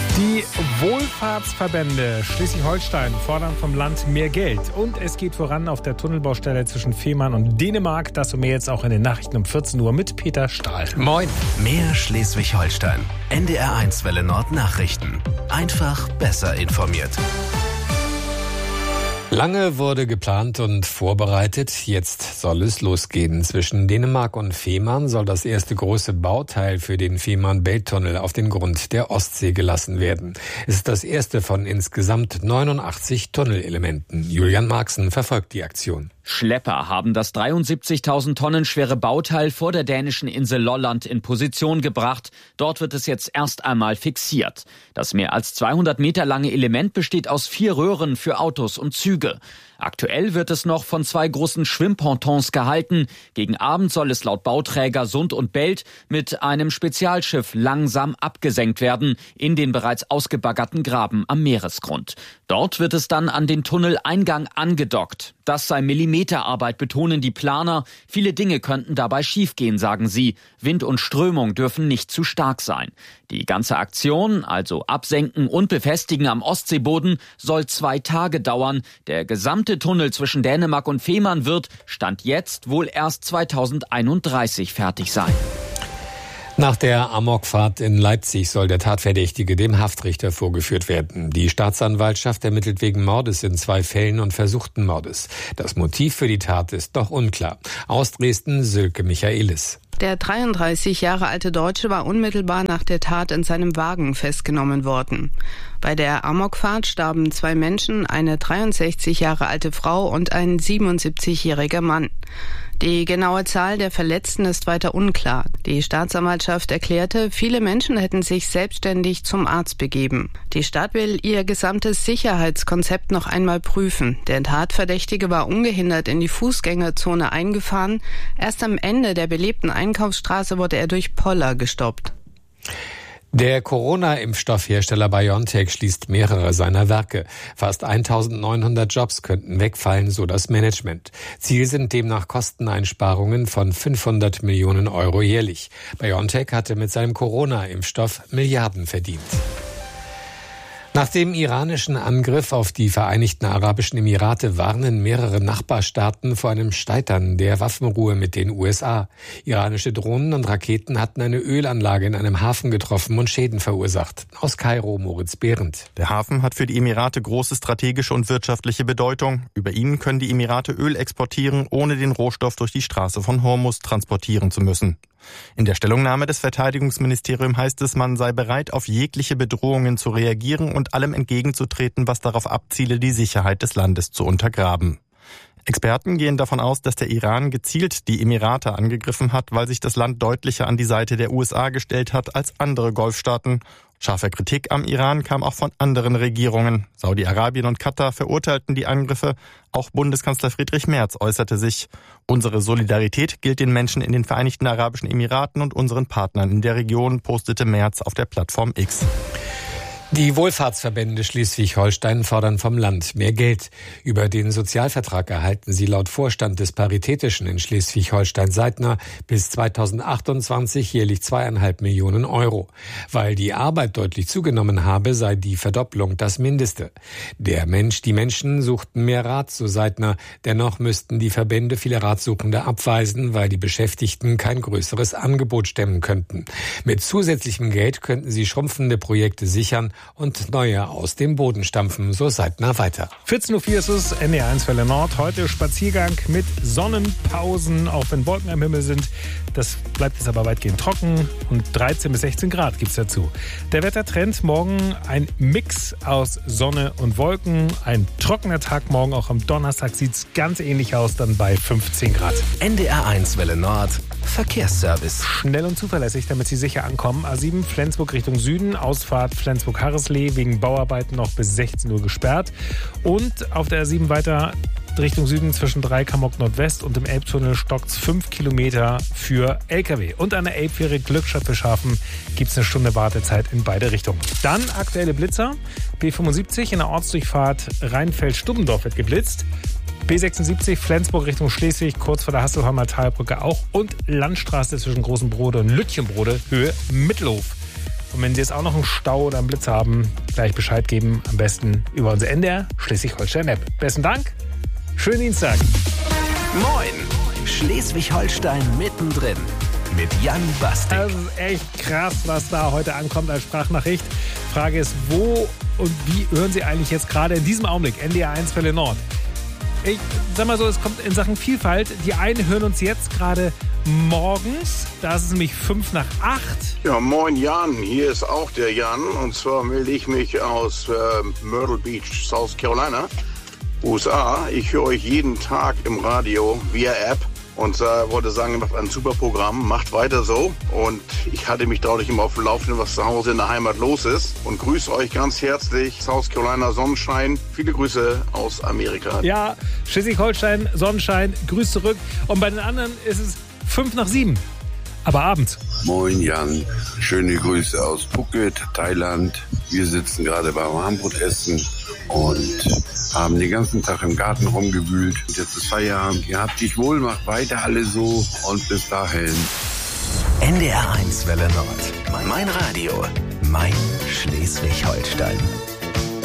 Die Wohlfahrtsverbände Schleswig-Holstein fordern vom Land mehr Geld. Und es geht voran auf der Tunnelbaustelle zwischen Fehmarn und Dänemark. Das und mehr jetzt auch in den Nachrichten um 14 Uhr mit Peter Stahl. Moin. Mehr Schleswig-Holstein. NDR1 Welle Nord Nachrichten. Einfach besser informiert. Lange wurde geplant und vorbereitet. Jetzt soll es losgehen. Zwischen Dänemark und Fehmarn soll das erste große Bauteil für den Fehmarn-Belt-Tunnel auf den Grund der Ostsee gelassen werden. Es ist das erste von insgesamt 89 Tunnelelementen. Julian Marxen verfolgt die Aktion. Schlepper haben das 73.000 Tonnen schwere Bauteil vor der dänischen Insel Lolland in Position gebracht. Dort wird es jetzt erst einmal fixiert. Das mehr als 200 Meter lange Element besteht aus 4 Röhren für Autos und Züge. Aktuell wird es noch von 2 großen Schwimmpontons gehalten. Gegen Abend soll es laut Bauträger Sund und Belt mit einem Spezialschiff langsam abgesenkt werden in den bereits ausgebaggerten Graben am Meeresgrund. Dort wird es dann an den Tunneleingang angedockt. Das sei Millimeterarbeit, betonen die Planer. Viele Dinge könnten dabei schiefgehen, sagen sie. Wind und Strömung dürfen nicht zu stark sein. Die ganze Aktion, also Absenken und Befestigen am Ostseeboden, soll 2 Tage dauern. Der gesamte Tunnel zwischen Dänemark und Fehmarn wird, Stand jetzt, wohl erst 2031 fertig sein. Nach der Amokfahrt in Leipzig soll der Tatverdächtige dem Haftrichter vorgeführt werden. Die Staatsanwaltschaft ermittelt wegen Mordes in 2 Fällen und versuchten Mordes. Das Motiv für die Tat ist noch unklar. Aus Dresden Sülke Michaelis. Der 33 Jahre alte Deutsche war unmittelbar nach der Tat in seinem Wagen festgenommen worden. Bei der Amokfahrt starben 2 Menschen, eine 63 Jahre alte Frau und ein 77-jähriger Mann. Die genaue Zahl der Verletzten ist weiter unklar. Die Staatsanwaltschaft erklärte, viele Menschen hätten sich selbstständig zum Arzt begeben. Die Stadt will ihr gesamtes Sicherheitskonzept noch einmal prüfen. Der Tatverdächtige war ungehindert in die Fußgängerzone eingefahren. Erst am Ende der belebten Einkaufsstraße wurde er durch Poller gestoppt. Der Corona-Impfstoffhersteller BioNTech schließt mehrere seiner Werke. Fast 1900 Jobs könnten wegfallen, so das Management. Ziel sind demnach Kosteneinsparungen von 500 Millionen Euro jährlich. BioNTech hatte mit seinem Corona-Impfstoff Milliarden verdient. Nach dem iranischen Angriff auf die Vereinigten Arabischen Emirate warnen mehrere Nachbarstaaten vor einem Scheitern der Waffenruhe mit den USA. Iranische Drohnen und Raketen hatten eine Ölanlage in einem Hafen getroffen und Schäden verursacht. Aus Kairo Moritz Behrendt. Der Hafen hat für die Emirate große strategische und wirtschaftliche Bedeutung. Über ihn können die Emirate Öl exportieren, ohne den Rohstoff durch die Straße von Hormuz transportieren zu müssen. In der Stellungnahme des Verteidigungsministeriums heißt es, man sei bereit, auf jegliche Bedrohungen zu reagieren und allem entgegenzutreten, was darauf abziele, die Sicherheit des Landes zu untergraben. Experten gehen davon aus, dass der Iran gezielt die Emirate angegriffen hat, weil sich das Land deutlicher an die Seite der USA gestellt hat als andere Golfstaaten. Scharfe Kritik am Iran kam auch von anderen Regierungen. Saudi-Arabien und Katar verurteilten die Angriffe. Auch Bundeskanzler Friedrich Merz äußerte sich. Unsere Solidarität gilt den Menschen in den Vereinigten Arabischen Emiraten und unseren Partnern in der Region, postete Merz auf der Plattform X. Die Wohlfahrtsverbände Schleswig-Holstein fordern vom Land mehr Geld. Über den Sozialvertrag erhalten sie laut Vorstand des Paritätischen in Schleswig-Holstein Seidner bis 2028 jährlich 2,5 Millionen Euro. Weil die Arbeit deutlich zugenommen habe, sei die Verdopplung das Mindeste. Die Menschen suchten mehr Rat, so Seidner. Dennoch müssten die Verbände viele Ratsuchende abweisen, weil die Beschäftigten kein größeres Angebot stemmen könnten. Mit zusätzlichem Geld könnten sie schrumpfende Projekte sichern und neue aus dem Boden stampfen, so Seidner weiter. 14.04 Uhr ist es, NDR1 Welle Nord. Heute Spaziergang mit Sonnenpausen, auch wenn Wolken am Himmel sind. Das bleibt jetzt aber weitgehend trocken und 13 bis 16 Grad gibt's dazu. Der Wettertrend morgen ein Mix aus Sonne und Wolken. Ein trockener Tag morgen, auch am Donnerstag sieht's ganz ähnlich aus, dann bei 15 Grad. NDR1 Welle Nord Verkehrsservice. Schnell und zuverlässig, damit Sie sicher ankommen. A7 Flensburg Richtung Süden, Ausfahrt Flensburg-Harreslee wegen Bauarbeiten noch bis 16 Uhr gesperrt. Und auf der A7 weiter Richtung Süden zwischen Dreikamp Nordwest und dem Elbtunnel stockt's 5 Kilometer für LKW. Und an der Elbfähre Glückstadt-Fischhafen gibt's eine Stunde Wartezeit in beide Richtungen. Dann aktuelle Blitzer. B75 in der Ortsdurchfahrt Rheinfeld-Stubbendorf wird geblitzt. B76 Flensburg Richtung Schleswig, kurz vor der Hasselheimer Talbrücke auch. Und Landstraße zwischen Großenbrode und Lütchenbrode, Höhe Mittelhof. Und wenn Sie jetzt auch noch einen Stau oder einen Blitz haben, gleich Bescheid geben. Am besten über unsere NDR Schleswig-Holstein-App. Besten Dank. Schönen Dienstag. Moin. Schleswig-Holstein mittendrin. Mit Jan Bastik. Das ist echt krass, was da heute ankommt als Sprachnachricht. Frage ist, wo und wie hören Sie eigentlich jetzt gerade in diesem Augenblick NDR 1 Welle Nord? Ich sag mal so, es kommt in Sachen Vielfalt. Die einen hören uns jetzt gerade morgens. Da ist es nämlich 7:55. Ja, moin Jan, hier ist auch der Jan. Und zwar melde ich mich aus Myrtle Beach, South Carolina, USA. Ich höre euch jeden Tag im Radio via App. Und wollte sagen, ihr macht ein super Programm, macht weiter so. Und ich halte mich dadurch immer auf dem Laufenden, was zu Hause in der Heimat los ist. Und grüße euch ganz herzlich, South Carolina Sonnenschein. Viele Grüße aus Amerika. Ja, Schleswig-Holstein, Sonnenschein, Grüß zurück. Und bei den anderen ist es 6:55. Aber abends. Moin Jan, schöne Grüße aus Phuket, Thailand. Wir sitzen gerade beim Warmbrotessen und haben den ganzen Tag im Garten rumgewühlt. Und jetzt ist Feierabend. Ihr habt dich wohl, macht weiter alle so und bis dahin. NDR 1 Welle Nord. Mein Radio. Mein Schleswig-Holstein.